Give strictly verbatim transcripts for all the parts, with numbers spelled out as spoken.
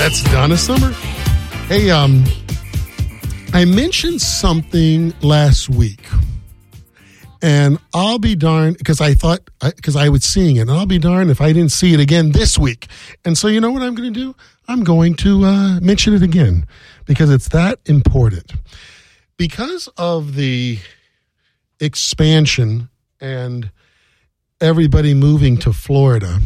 That's Donna Summer. Hey, um, I mentioned something last week, and I'll be darned, because I thought, because I, I was seeing it, and I'll be darned if I didn't see it again this week. And so you know what I'm going to do? I'm going to uh, mention it again, because it's that important. Because of the expansion and everybody moving to Florida,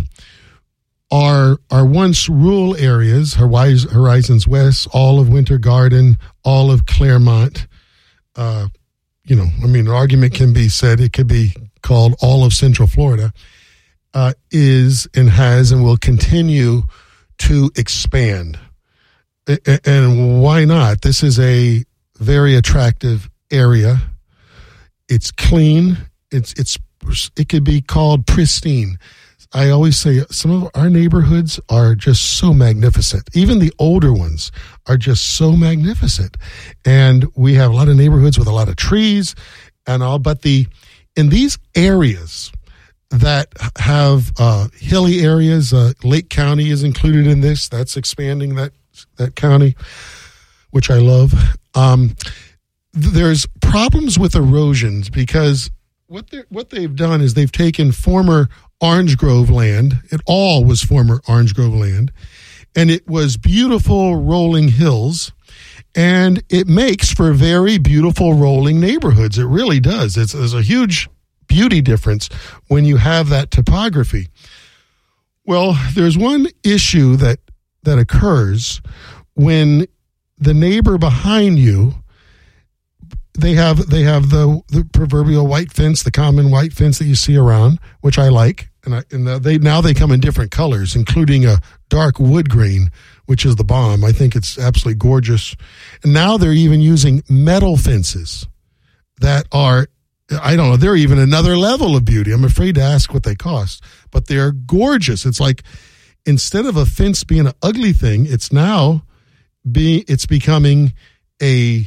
Our our once rural areas, Horizons West, all of Winter Garden, all of Claremont, uh, you know, I mean, an argument can be said, it could be called all of Central Florida, uh, is and has and will continue to expand. And why not? This is a very attractive area. It's clean. It's it's it could be called pristine. I always say some of our neighborhoods are just so magnificent. Even the older ones are just so magnificent. And we have a lot of neighborhoods with a lot of trees and all, but the, in these areas that have uh, hilly areas, uh, Lake County is included in this. That's expanding that, that county, which I love. Um, there's problems with erosions because what they what they've done is they've taken former Orange Grove land. It all was former Orange Grove land. And it was beautiful rolling hills. And it makes for very beautiful rolling neighborhoods. It really does. It's, there's a huge beauty difference when you have that topography. Well, there's one issue that, that occurs when the neighbor behind you, They have they have the, the proverbial white fence, the common white fence that you see around, which I like, and, I, and they now they come in different colors, including a dark wood green, which is the bomb. I think it's absolutely gorgeous. And now they're even using metal fences that are, I don't know, they're even another level of beauty. I'm afraid to ask what they cost, but they're gorgeous. It's like instead of a fence being an ugly thing, it's now being it's becoming a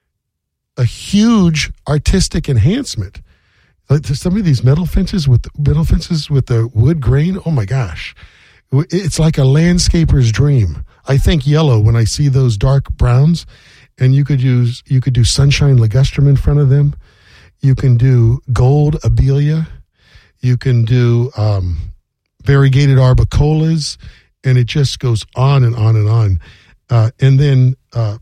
a huge artistic enhancement. Like some of these metal fences with metal fences with the wood grain. Oh my gosh. It's like a landscaper's dream. I think yellow when I see those dark browns, and you could use, you could do sunshine ligustrum in front of them. You can do gold abelia. You can do, um, variegated arbicolas, and it just goes on and on and on. Uh, and then, uh,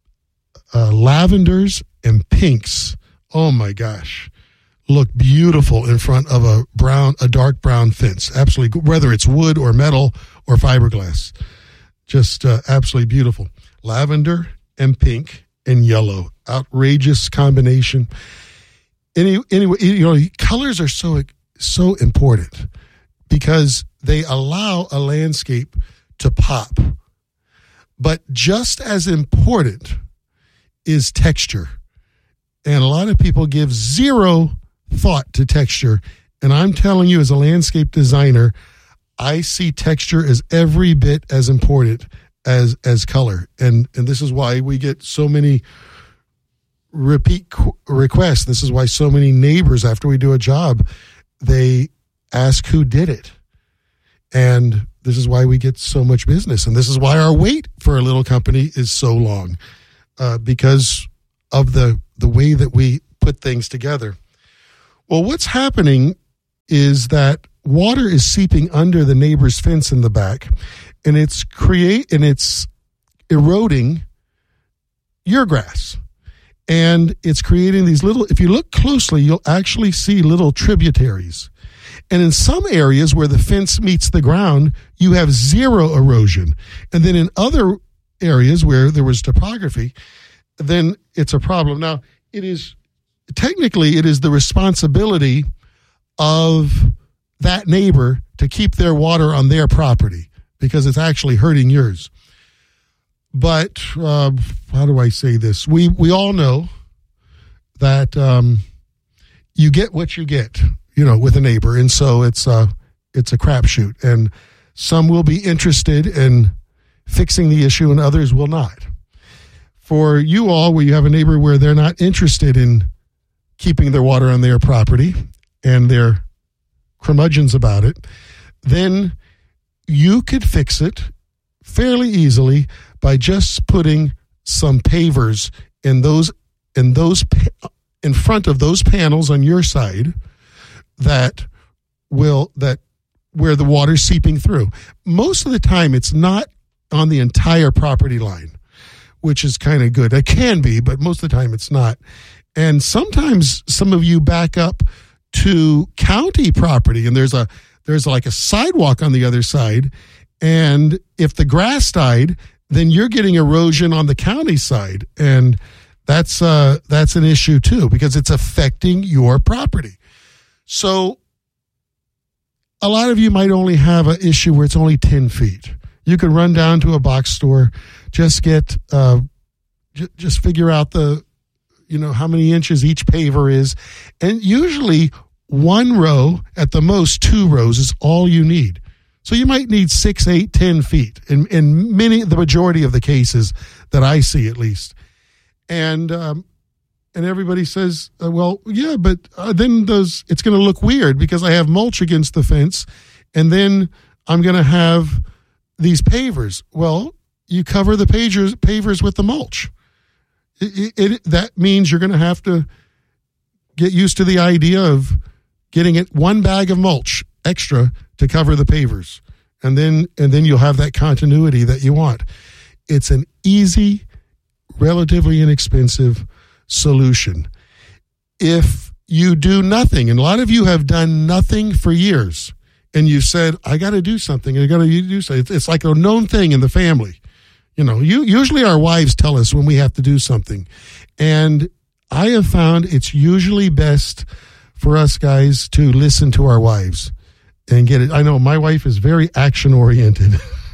uh, lavenders and pinks, oh my gosh, look beautiful in front of a brown, a dark brown fence. Absolutely, whether it's wood or metal or fiberglass, just uh, absolutely beautiful. Lavender and pink and yellow, outrageous combination. Any, anyway, you know, colors are so so important because they allow a landscape to pop. But just as important is texture. And a lot of people give zero thought to texture. And I'm telling you, as a landscape designer, I see texture as every bit as important as as color. And and this is why we get so many repeat qu- requests. This is why so many neighbors, after we do a job, they ask who did it. And this is why we get so much business. And this is why our wait for a little company is so long, uh, because of the the way that we put things together. Well, what's happening is that water is seeping under the neighbor's fence in the back, and it's create and it's eroding your grass. And it's creating these little, if you look closely, you'll actually see little tributaries. And in some areas where the fence meets the ground, you have zero erosion. And then in other areas where there was topography, then it's a problem. Now, it is, technically, it is the responsibility of that neighbor to keep their water on their property because it's actually hurting yours. But uh, how do I say this? We we all know that um, you get what you get, you know, with a neighbor, and so it's uh, it's a crapshoot. And some will be interested in fixing the issue, and others will not. For you all, where you have a neighbor where they're not interested in keeping their water on their property and they're curmudgeons about it, then you could fix it fairly easily by just putting some pavers in those in those in front of those panels on your side that will that where the water's seeping through. Most of the time it's not on the entire property line, which is kind of good. It can be, but most of the time it's not. And sometimes some of you back up to county property and there's a there's like a sidewalk on the other side, and if the grass died, then you're getting erosion on the county side, and that's uh that's an issue too because it's affecting your property. So a lot of you might only have an issue where it's only ten feet. You can run down to a box store, just get, uh, j- just figure out the, you know, how many inches each paver is. And usually one row, at the most two rows, is all you need. So you might need six, eight, ten feet in, in many, the majority of the cases that I see at least. And, um, and everybody says, uh, well, yeah, but uh, then those, it's going to look weird because I have mulch against the fence and then I'm going to have these pavers. Well, you cover the pavers, pavers with the mulch. It, it, it, that means you're going to have to get used to the idea of getting it one bag of mulch extra to cover the pavers. And then, and then you'll have that continuity that you want. It's an easy, relatively inexpensive solution. If you do nothing, and a lot of you have done nothing for years, and you said, I got to do something, I got to do something. It's like a known thing in the family. You know, you, usually our wives tell us when we have to do something. And I have found it's usually best for us guys to listen to our wives and get it. I know my wife is very action oriented.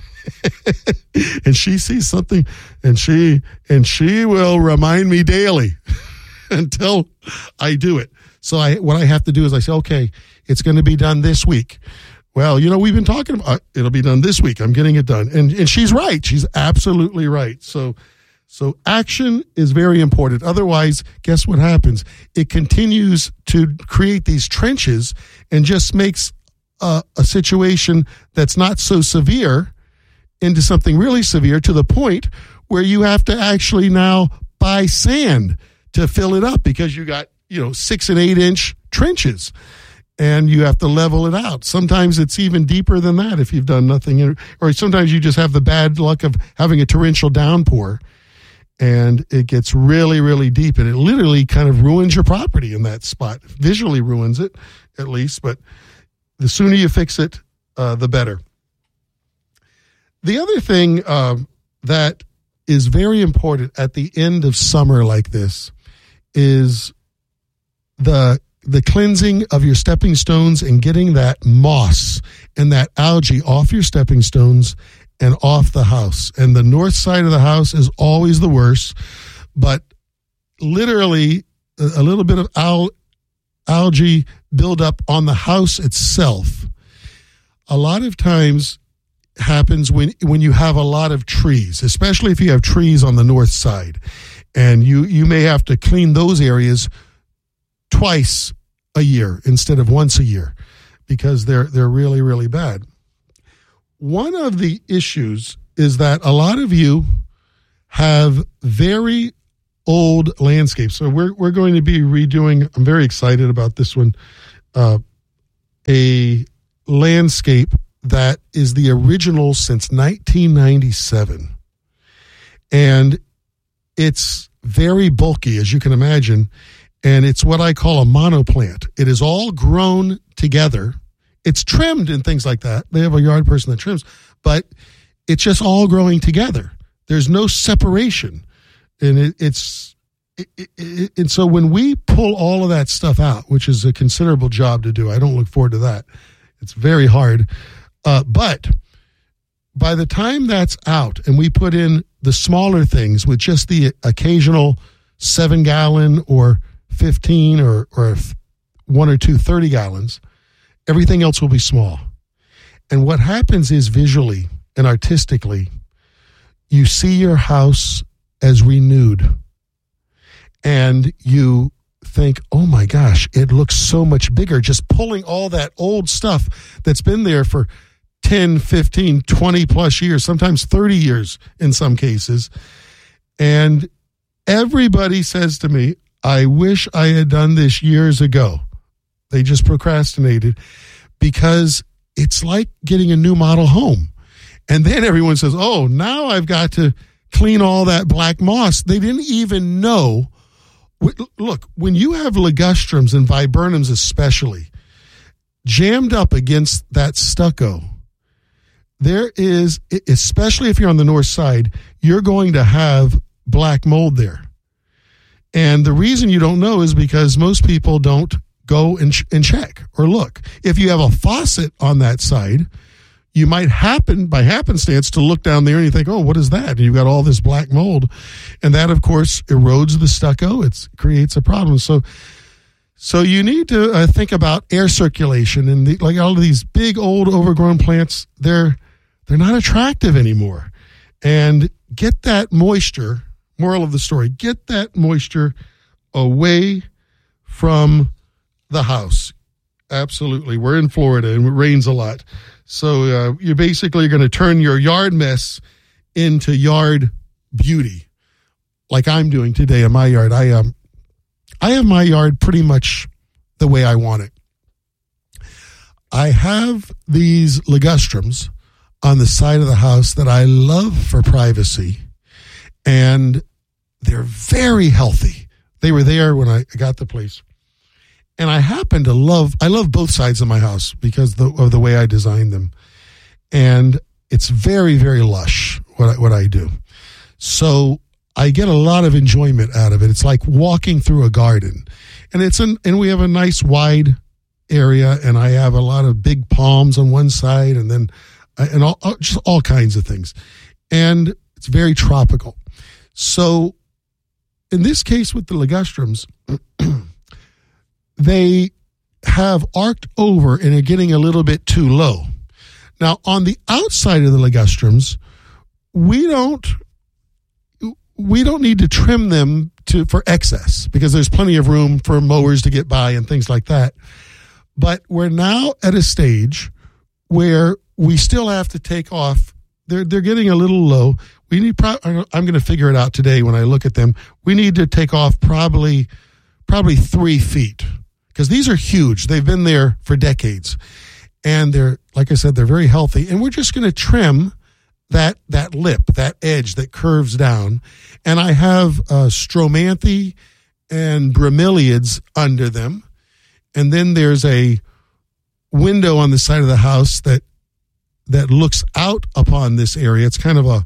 And she sees something and she and she will remind me daily until I do it. So I what I have to do is I say, okay, it's going to be done this week. Well, you know, we've been talking about uh, it'll be done this week. I'm getting it done. And and she's right. She's absolutely right. So so action is very important. Otherwise, guess what happens? It continues to create these trenches and just makes a, a situation that's not so severe into something really severe, to the point where you have to actually now buy sand to fill it up because you got, you know, six and eight inch trenches and you have to level it out. Sometimes it's even deeper than that if you've done nothing, or sometimes you just have the bad luck of having a torrential downpour and it gets really, really deep and it literally kind of ruins your property in that spot. Visually ruins it, at least, but the sooner you fix it, uh, the better. The other thing uh, that is very important at the end of summer like this is the the cleansing of your stepping stones and getting that moss and that algae off your stepping stones and off the house. And the north side of the house is always the worst, but literally a, a little bit of al- algae buildup on the house itself. A lot of times happens when when you have a lot of trees, especially if you have trees on the north side, and you you may have to clean those areas twice a year instead of once a year because they're they're really, really bad. One of the issues is that a lot of you have very old landscapes. So we're we're going to be redoing, I'm very excited about this one, uh, a landscape that is the original since nineteen ninety-seven. And it's very bulky, as you can imagine. And it's what I call a monoplant. It is all grown together. It's trimmed and things like that. They have a yard person that trims, but it's just all growing together. There's no separation. And it, it's, it, it, it, and so when we pull all of that stuff out, which is a considerable job to do, I don't look forward to that. It's very hard. Uh, but by the time that's out and we put in the smaller things with just the occasional seven gallon or fifteen or, or one or two thirty gallons, everything else will be small. And what happens is visually and artistically, you see your house as renewed and you think, oh my gosh, it looks so much bigger. Just pulling all that old stuff that's been there for ten, fifteen, twenty plus years, sometimes thirty years in some cases. And everybody says to me, I wish I had done this years ago. They just procrastinated because it's like getting a new model home. And then everyone says, oh, now I've got to clean all that black moss. They didn't even know. Look, when you have ligustrums and viburnums especially jammed up against that stucco, there is, especially if you're on the north side, you're going to have black mold there. And the reason you don't know is because most people don't go and, ch- and check or look. If you have a faucet on that side, you might happen, by happenstance, to look down there and you think, oh, what is that? And you've got all this black mold. And that, of course, erodes the stucco. It creates a problem. So so you need to uh, think about air circulation. And the, like all of these big, old, overgrown plants, they're they're not attractive anymore. And get that moisture, moral of the story, get that moisture away from the house. Absolutely. We're in Florida and it rains a lot. So uh, you're basically going to turn your yard mess into yard beauty, like I'm doing today in my yard. I um, I have my yard pretty much the way I want it. I have these ligustrums on the side of the house that I love for privacy, and they're very healthy. They were there when I got the place. And I happen to love, I love both sides of my house because the, of the way I designed them. And it's very, very lush, what I, what I do. So I get a lot of enjoyment out of it. It's like walking through a garden. And it's an, and we have a nice wide area, and I have a lot of big palms on one side, and then, and all, just all kinds of things. And it's very tropical. So in this case with the ligustrums, they have arced over and are getting a little bit too low. Now, on the outside of the ligustrums, we don't we don't need to trim them to for excess because there's plenty of room for mowers to get by and things like that. But we're now at a stage where we still have to take off. They're they're getting a little low. We need. Pro- I'm going to figure it out today when I look at them. We need to take off probably probably three feet. Because these are huge. They've been there for decades. And they're, like I said, they're very healthy. And we're just going to trim that that lip, that edge that curves down. And I have uh, stromanthe and bromeliads under them. And then there's a window on the side of the house that that looks out upon this area. It's kind of a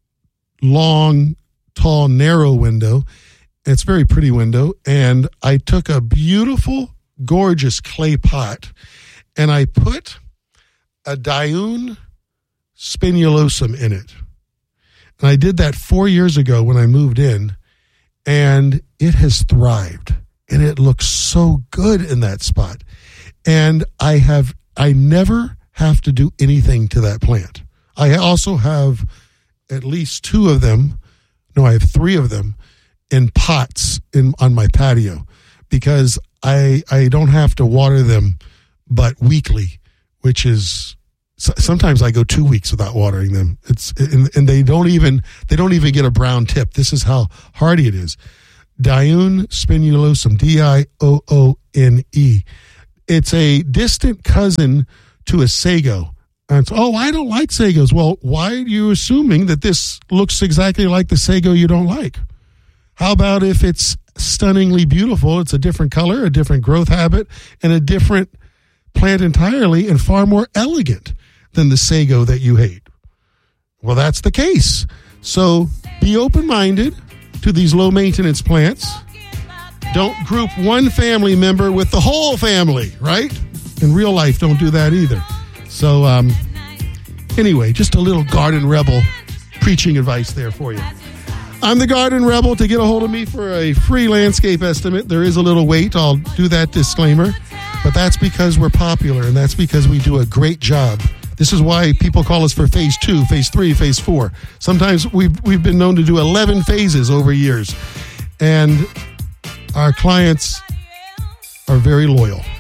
long, tall, narrow window. It's a very pretty window. And I took a beautiful, gorgeous clay pot and I put a Dioun spinulosa in it. And I did that four years ago when I moved in, and it has thrived. And it looks so good in that spot. And I have, I never have to do anything to that plant. I also have at least two of them. No, I have three of them in pots in on my patio because I I don't have to water them but weekly, which is sometimes I go two weeks without watering them. It's and, and they don't even they don't even get a brown tip. This is how hardy it is. Dioun spinulosa, D I O O N E. It's a distant cousin to a sago. And it's, oh, I don't like sagos. Well, why are you assuming that this looks exactly like the sago you don't like? How about if it's stunningly beautiful, it's a different color, a different growth habit, and a different plant entirely and far more elegant than the sago that you hate? Well, that's the case. So be open-minded to these low-maintenance plants. Don't group one family member with the whole family, right? In real life, don't do that either. So um, anyway, just a little Garden Rebel preaching advice there for you. I'm the Garden Rebel. To get a hold of me for a free landscape estimate, there is a little wait. I'll do that disclaimer. But that's because we're popular, and that's because we do a great job. This is why people call us for phase two, phase three, phase four. Sometimes we've, we've been known to do eleven phases over years. And our clients are very loyal.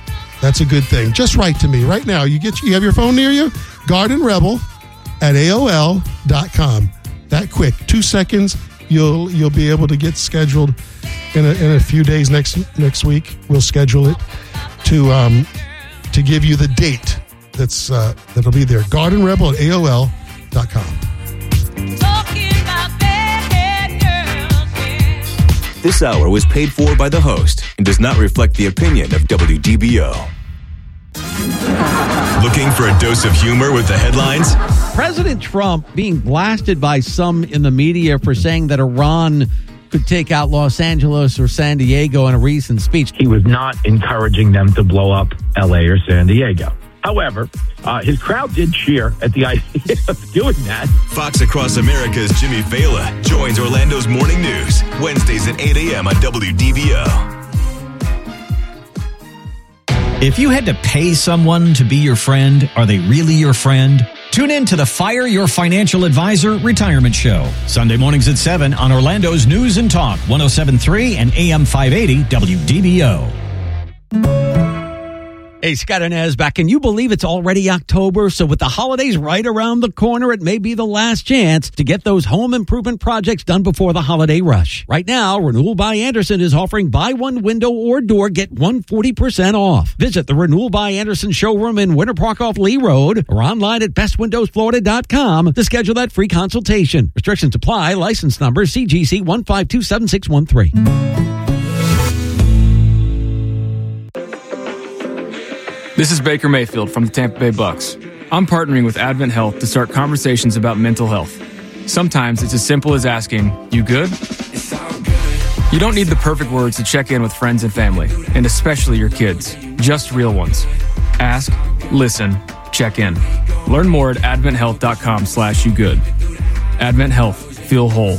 That's a good thing. Just write to me right now. You get you have your phone near you? Garden Rebel at A O L dot com. That quick, two seconds, you'll you'll be able to get scheduled in a, in a few days next next week. We'll schedule it to um, to give you the date that's uh, that'll be there. Garden Rebel at A O L dot com. This hour was paid for by the host and does not reflect the opinion of W D B O. Looking for a dose of humor with the headlines? President Trump being blasted by some in the media for saying that Iran could take out Los Angeles or San Diego in a recent speech. He was not encouraging them to blow up L A or San Diego. However, uh, his crowd did cheer at the idea of doing that. Fox Across America's Jimmy Fallon joins Orlando's Morning News, Wednesdays at eight a.m. on W D B O. If you had to pay someone to be your friend, are they really your friend? Tune in to the Fire Your Financial Advisor Retirement Show. Sunday mornings at seven on Orlando's News and Talk, one oh seven point three and A M five eighty W D B O. Hey, Scott Inez back. Can you believe it's already October? So with the holidays right around the corner, it may be the last chance to get those home improvement projects done before the holiday rush. Right now, Renewal by Andersen is offering buy one window or door, get one hundred forty percent off. Visit the Renewal by Andersen showroom in Winter Park off Lee Road or online at best windows florida dot com to schedule that free consultation. Restrictions apply. License number C G C one five two seven six one three. This is Baker Mayfield from the Tampa Bay Bucks. I'm partnering with Advent Health to start conversations about mental health. Sometimes it's as simple as asking, "You good?" You don't need the perfect words to check in with friends and family, and especially your kids. Just real ones. Ask, listen, check in. Learn more at advent health dot com slash you good. Advent Health. Feel whole.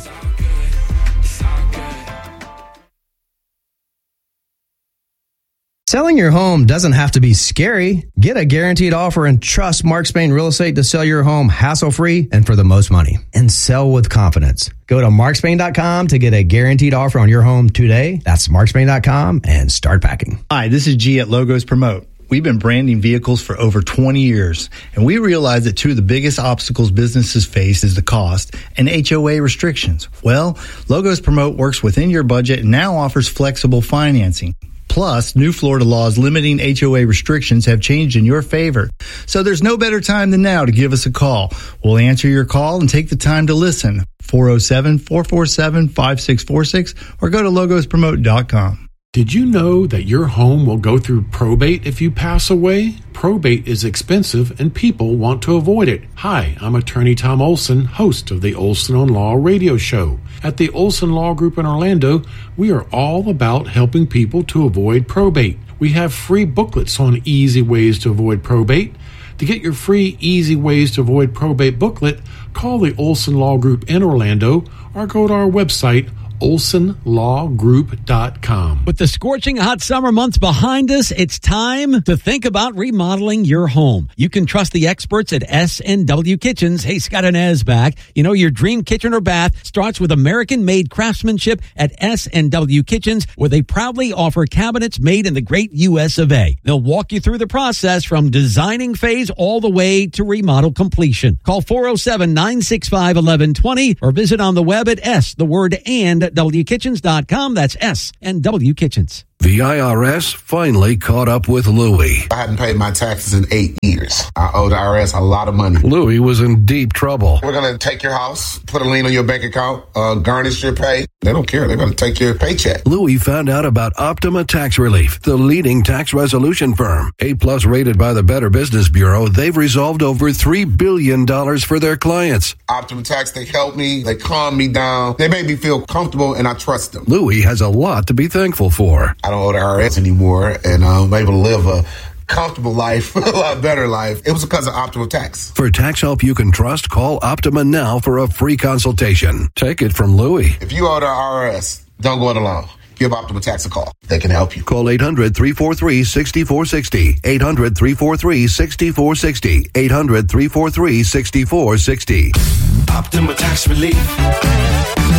Selling your home doesn't have to be scary. Get a guaranteed offer and trust Mark Spain Real Estate to sell your home hassle-free and for the most money. And sell with confidence. Go to mark spain dot com to get a guaranteed offer on your home today. That's mark spain dot com and start packing. Hi, this is G at Logos Promote. We've been branding vehicles for over twenty years, and we realize that two of the biggest obstacles businesses face is the cost and H O A restrictions. Well, Logos Promote works within your budget and now offers flexible financing. Plus, new Florida laws limiting H O A restrictions have changed in your favor. So there's no better time than now to give us a call. We'll answer your call and take the time to listen. four oh seven, four four seven, five six four six or go to logos promote dot com. Did you know that your home will go through probate if you pass away? Probate is expensive and people want to avoid it. Hi, I'm attorney Tom Olson, host of the Olson on Law radio show. At the Olson Law Group in Orlando, we are all about helping people to avoid probate. We have free booklets on easy ways to avoid probate. To get your free Easy Ways to Avoid Probate booklet, call the Olson Law Group in Orlando or go to our website, olson law group dot com. With the scorching hot summer months behind us, it's time to think about remodeling your home. You can trust the experts at S and W Kitchens. Hey, Scott Inez back. You know, your dream kitchen or bath starts with American-made craftsmanship at S and W Kitchens, where they proudly offer cabinets made in the great U S of A. They'll walk you through the process from designing phase all the way to remodel completion. Call four oh seven, nine six five, one one two zero or visit on the web at S, the word and, W kitchens dot com. That's S and W Kitchens. The I R S finally caught up with Louie. I hadn't paid my taxes in eight years. I owe the I R S a lot of money. Louie was in deep trouble. We're going to take your house, put a lien on your bank account, uh, garnish your pay. They don't care. They're going to take your paycheck. Louie found out about Optima Tax Relief, the leading tax resolution firm. A-plus rated by the Better Business Bureau, they've resolved over three billion dollars for their clients. Optima Tax, they help me. They calm me down. They make me feel comfortable, and I trust them. Louie has a lot to be thankful for. I don't owe the I R S anymore, and I'm able to live a comfortable life, a lot better life. It was because of Optima Tax. For tax help you can trust, call Optima now for a free consultation. Take it from Louie. If you owe the I R S, don't go it alone. Give Optima Tax a call. They can help you. Call eight hundred, three four three, six four six zero. eight hundred, three four three, six four six zero. eight hundred, three four three, six four six zero. Optima Tax Relief.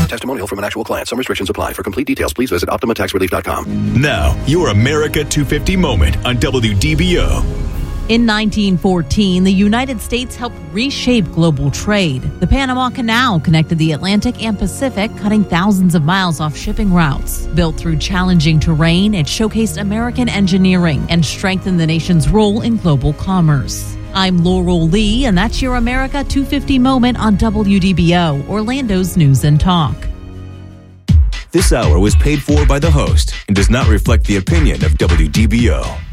Testimonial from an actual client. Some restrictions apply. For complete details, please visit Optima Tax Relief dot com. Now, your America two fifty moment on W D B O. In nineteen fourteen, the United States helped reshape global trade. The Panama Canal connected the Atlantic and Pacific, cutting thousands of miles off shipping routes. Built through challenging terrain, it showcased American engineering and strengthened the nation's role in global commerce. I'm Laurel Lee, and that's your America two fifty moment on W D B O, Orlando's News and Talk. This hour was paid for by the host and does not reflect the opinion of W D B O.